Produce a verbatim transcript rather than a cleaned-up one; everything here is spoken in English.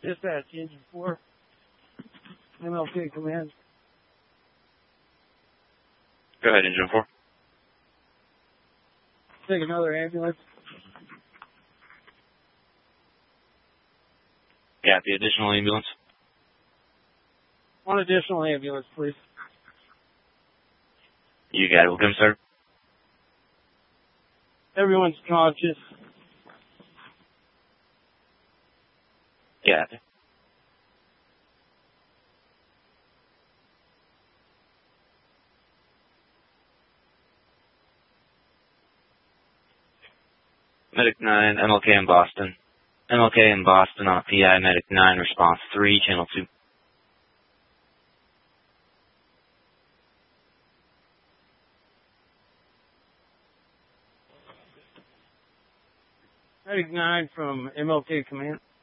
Dispatch, Engine four. M L K Command. Go ahead, Engine four. Take another ambulance. Yeah, the additional ambulance. One additional ambulance, please. You got it. Welcome, sir. Everyone's conscious. Yeah. Medic nine, M L K in Boston. M L K in Boston on P I, Medic nine, response three, channel two. Medic nine from M L K Command.